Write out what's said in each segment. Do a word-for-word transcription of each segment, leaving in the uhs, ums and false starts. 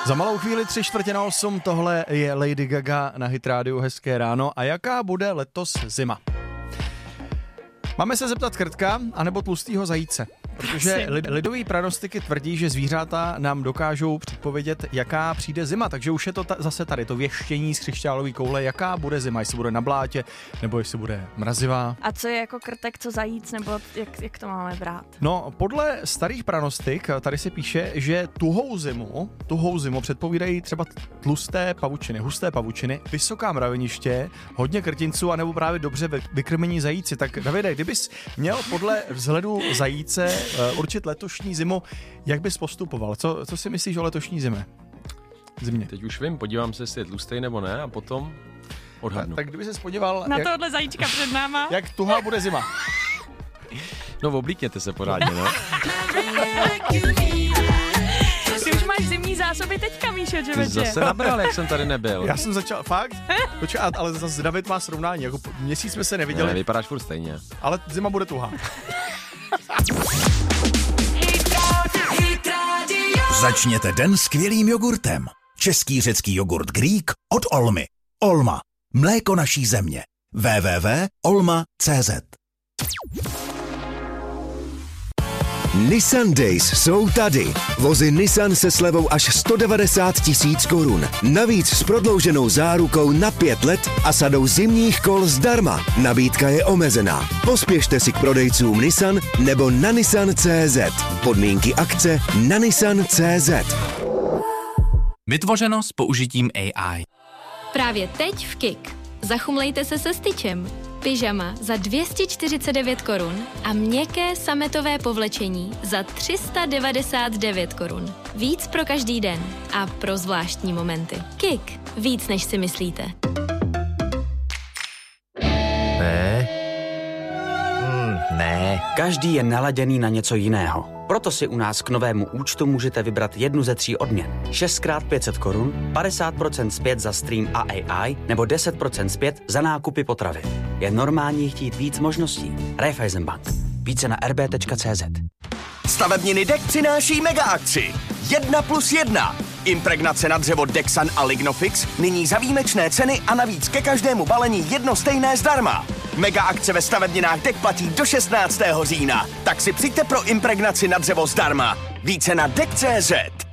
Za malou chvíli tři čtvrtě na osm, tohle je Lady Gaga na Hit Rádiu, hezké ráno. A jaká bude letos zima? Máme se zeptat krtka anebo tlustýho zajíce? Protože lidový pranostiky tvrdí, že zvířata nám dokážou předpovědět, jaká přijde zima, takže už je to ta, zase tady to věštění z křišťálové koule, jaká bude zima, jestli bude na blátě, nebo jestli bude mrazivá. A co je jako krtek, co zajíc, nebo jak, jak to máme brát? No, podle starých pranostik tady se píše, že tuhou zimu, tuhou zimu předpovídají třeba tlusté pavučiny, husté pavučiny, vysoká mraveniště, hodně krtinců, anebo právě dobře vykrmení zajíci. Tak Davide, kdybys měl podle vzhledu zajíce určit letošní zimu, jak bys postupoval? Co, co si myslíš o letošní zimě? Zimě. Teď už vím, podívám se, jestli je tlustej nebo ne a potom odhadnu. Tak, tak kdyby se podíval, na jak, tohle zajíčka před náma. Jak tuhá bude zima? No, oblíkněte se pořádně, no. Ty už máš zimní zásoby teďka, Míšo, že Ty zase nabral, jak jsem tady nebyl. Já jsem začal, fakt? Počkej, ale zase David má srovnání, jako měsíc jsme se neviděli. Ne, vypadáš furt stejně. Ale zima bude tuhá. Začněte den skvělým jogurtem. Český řecký jogurt Greek od Olmy. Olma. Mléko naší země. w w w tečka olma tečka c z. Nissan Days jsou tady. Vozy Nissan se slevou až sto devadesát tisíc korun. Navíc s prodlouženou zárukou na pět let a sadou zimních kol zdarma. Nabídka je omezená. Pospěšte si k prodejcům Nissan nebo na nissan tečka c z. Podmínky akce na nissan tečka c z. Vytvořeno s použitím A I. Právě teď v Kik. Zachumlejte se se styčem. Pyžama za dvě stě čtyřicet devět korun a měkké sametové povlečení za tři sta devadesát devět korun. Víc pro každý den a pro zvláštní momenty. Kik. Víc, než si myslíte. Ne. Hmm, ne. Každý je naladěný na něco jiného. Proto si u nás k novému účtu můžete vybrat jednu ze tří odměn. šestkrát pět set korun, padesát procent zpět za stream a A I nebo deset procent zpět za nákupy potravy. Je normální chtít víc možností. Raiffeisenbank. Více na r b tečka c z. Stavebniny D E K přináší mega akci. Jedna plus jedna. Impregnace na dřevo Dexan a Lignofix nyní za výjimečné ceny a navíc ke každému balení jedno stejné zdarma. Mega akce ve stavebninách D E K platí do šestnáctého října. Tak si přijďte pro impregnaci na dřevo zdarma. Více na D E K tečka c z.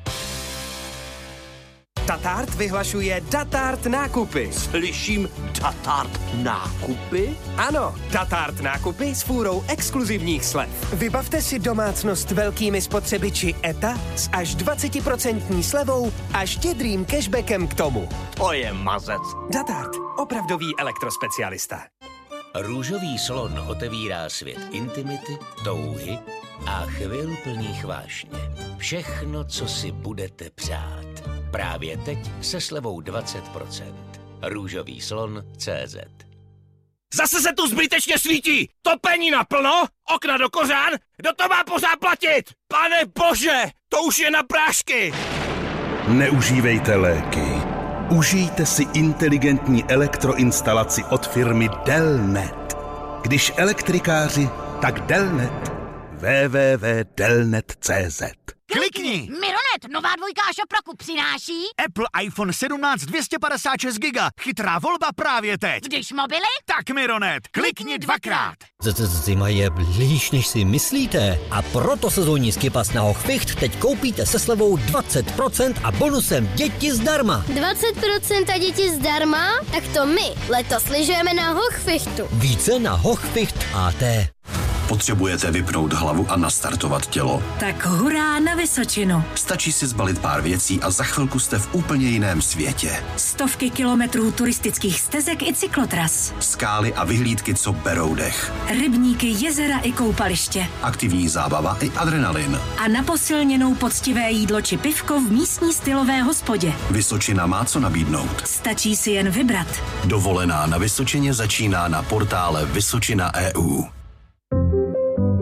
Datart vyhlašuje Datart nákupy. Slyším Datart nákupy? Ano, Datart nákupy s fůrou exkluzivních slev. Vybavte si domácnost velkými spotřebiči E T A s až dvacet procent slevou a štědrým cashbackem k tomu. To je mazec. Datart, opravdový elektrospecialista. Růžový slon otevírá svět intimity, touhy a chvil plných vášně. Všechno, co si budete přát. Právě teď se slevou dvacet procent. Růžový slon tečka cé zet. Zase se tu zbytečně svítí! Topení naplno? Okna do kořán? Kdo to má pořád platit? Pane bože, to už je na prášky! Neužívejte léky. Užijte si inteligentní elektroinstalaci od firmy Delnet. Když elektrikáři, tak Delnet. w w w tečka delnet tečka cé zet. Klikni! Mironet, nová dvojka a šoproku přináší Apple iPhone sedmnáct dvě stě padesát šest giga. Chytrá volba právě teď. Když mobily? Tak Mironet, klikni dvakrát. Zima je blíž, než si myslíte. A proto sezónní skipas na Hochficht teď koupíte se slevou dvacet procent a bonusem děti zdarma. dvacet procent a děti zdarma? Tak to my letos lyžujeme na Hochfichtu. Více na Hochficht tečka á té. Potřebujete vypnout hlavu a nastartovat tělo? Tak hurá na Vysočinu. Stačí si zbalit pár věcí a za chvilku jste v úplně jiném světě. Stovky kilometrů turistických stezek i cyklotras. Skály a vyhlídky, co berou dech. Rybníky, jezera i koupaliště. Aktivní zábava i adrenalin. A na posilněnou poctivé jídlo či pivko v místní stylové hospodě. Vysočina má co nabídnout. Stačí si jen vybrat. Dovolená na Vysočině začíná na portále Vysočina tečka é ú.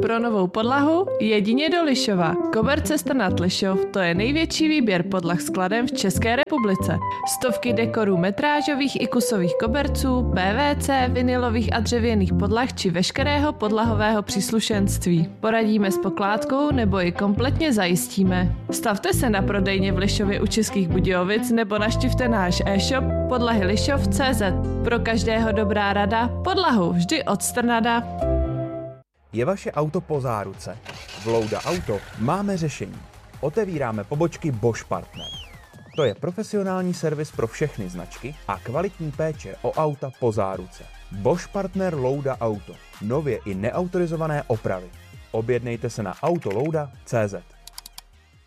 Pro novou podlahu jedině do Lišova. Kobercesta nad Lišov, to je největší výběr podlah skladem v České republice. Stovky dekorů metrážových i kusových koberců, P V C, vinylových a dřevěných podlah či veškerého podlahového příslušenství. Poradíme s pokládkou nebo ji kompletně zajistíme. Stavte se na prodejně v Lišově u Českých Budějovic nebo naštivte náš e-shop podlahy lišov tečka cé zet. Pro každého dobrá rada, podlahu vždy od Strnada. Je vaše auto po záruce? V Louda Auto máme řešení. Otevíráme pobočky Bosch Partner. To je profesionální servis pro všechny značky a kvalitní péče o auta po záruce. Bosch Partner Louda Auto. Nově i neautorizované opravy. Objednejte se na autolouda tečka cé zet.